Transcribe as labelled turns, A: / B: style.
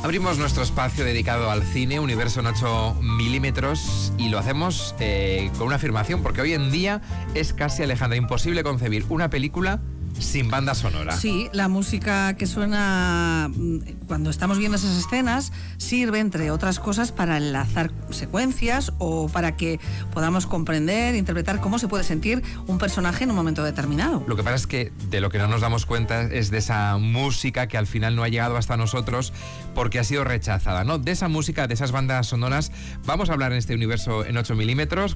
A: Abrimos nuestro espacio dedicado al cine, universo en 8 milímetros, y lo hacemos con una afirmación, porque hoy en día es casi, Alejandra, imposible concebir una película sin banda sonora.
B: Sí, la música que suena cuando estamos viendo esas escenas sirve, entre otras cosas, para enlazar secuencias o para que podamos comprender, interpretar cómo se puede sentir un personaje en un momento determinado.
A: Lo que pasa es que de lo que no nos damos cuenta es de esa música que al final no ha llegado hasta nosotros porque ha sido rechazada, ¿no? De esa música, de esas bandas sonoras, vamos a hablar en este universo en 8 milímetros